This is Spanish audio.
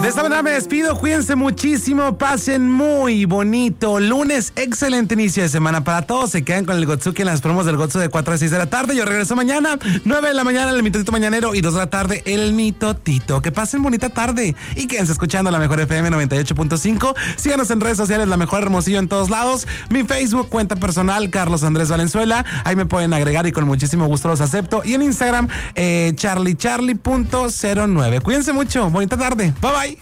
De esta manera me despido, cuídense muchísimo, pasen muy bonito lunes, excelente inicio de semana para todos, se quedan con el Gotsuki en las promos del Gotsu de 4 a 6 de la tarde, yo regreso mañana, 9 de la mañana el mitotito mañanero y 2 de la tarde el mitotito, que pasen bonita tarde y quédense escuchando la mejor FM 98.5, síganos en redes sociales, la mejor Hermosillo en todos lados, mi Facebook, cuenta personal, Carlos Andrés Valenzuela, ahí me pueden agregar y con muchísimo gusto los acepto, y en Instagram, charliecharlie.09, cuídense mucho, bonita tarde, bye bye.